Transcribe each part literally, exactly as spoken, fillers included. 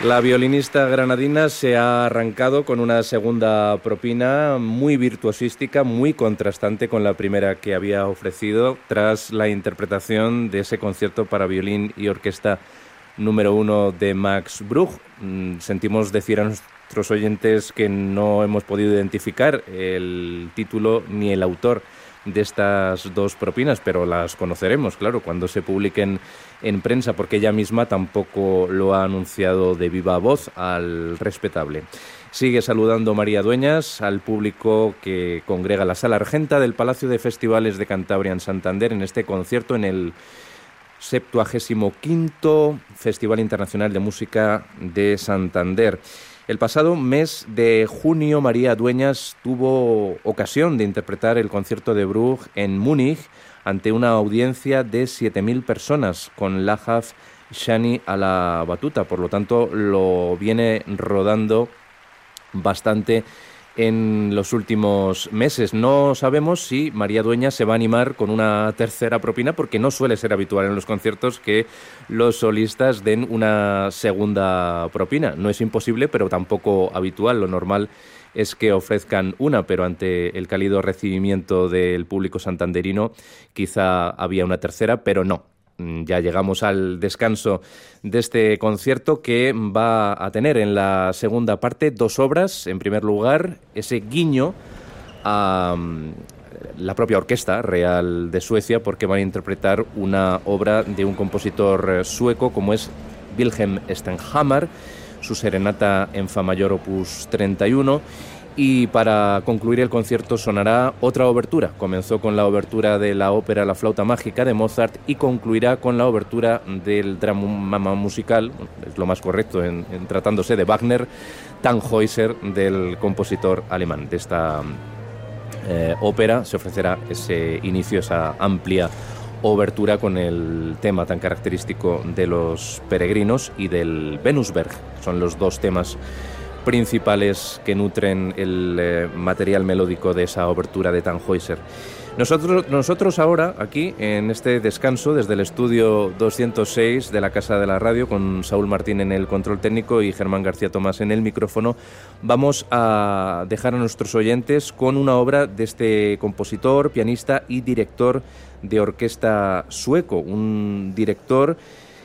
La violinista granadina se ha arrancado con una segunda propina muy virtuosística, muy contrastante con la primera que había ofrecido tras la interpretación de ese concierto para violín y orquesta número uno de Max Bruch. Sentimos decir a nuestros oyentes que no hemos podido identificar el título ni el autor de estas dos propinas, pero las conoceremos, claro, cuando se publiquen en prensa, porque ella misma tampoco lo ha anunciado de viva voz al respetable. Sigue saludando María Dueñas al público que congrega la Sala Argenta del Palacio de Festivales de Cantabria en Santander en este concierto en el septuagésimo quinto Festival Internacional de Música de Santander. El pasado mes de junio, María Dueñas tuvo ocasión de interpretar el concierto de Bruch en Múnich ante una audiencia de siete mil personas con Lahav Shani a la batuta. Por lo tanto, lo viene rodando bastante en los últimos meses. No sabemos si María Dueñas se va a animar con una tercera propina, porque no suele ser habitual en los conciertos que los solistas den una segunda propina. No es imposible, pero tampoco habitual. Lo normal es que ofrezcan una, pero ante el cálido recibimiento del público santanderino quizá había una tercera, pero no. Ya llegamos al descanso de este concierto, que va a tener en la segunda parte dos obras. En primer lugar, ese guiño a la propia Orquesta Real de Suecia, porque van a interpretar una obra de un compositor sueco como es Wilhelm Stenhammar, su serenata en fa mayor opus treinta y uno. Y para concluir el concierto sonará otra obertura. Comenzó con la obertura de la ópera La flauta mágica de Mozart y concluirá con la obertura del drama musical, es lo más correcto en, en tratándose de Wagner, Tannhäuser, del compositor alemán. De esta eh, ópera se ofrecerá ese inicio, esa amplia obertura con el tema tan característico de los peregrinos y del Venusberg. Son los dos temas principales que nutren el eh, material melódico de esa obertura de Tannhäuser. Nosotros, nosotros ahora, aquí, en este descanso, desde el estudio doscientos seis de la Casa de la Radio, con Saúl Martín en el control técnico y Germán García Tomás en el micrófono, vamos a dejar a nuestros oyentes con una obra de este compositor, pianista y director de orquesta sueco, un director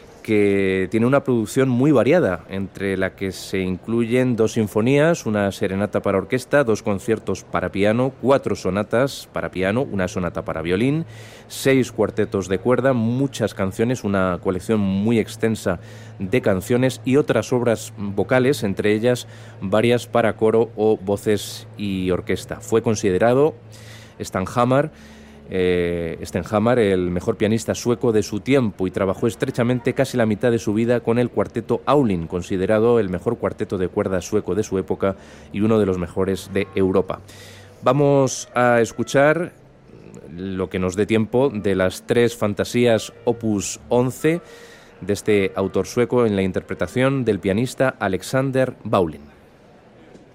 que tiene una producción muy variada, entre la que se incluyen dos sinfonías, una serenata para orquesta, dos conciertos para piano, cuatro sonatas para piano, una sonata para violín, seis cuartetos de cuerda, muchas canciones, una colección muy extensa de canciones y otras obras vocales, entre ellas varias para coro o voces y orquesta. Fue considerado Stenhammar Eh, Stenhammar el mejor pianista sueco de su tiempo y trabajó estrechamente casi la mitad de su vida con el cuarteto Aulin, considerado el mejor cuarteto de cuerda sueco de su época y uno de los mejores de Europa. Vamos a escuchar lo que nos dé tiempo de las tres fantasías opus once de este autor sueco en la interpretación del pianista Alexander Baulin.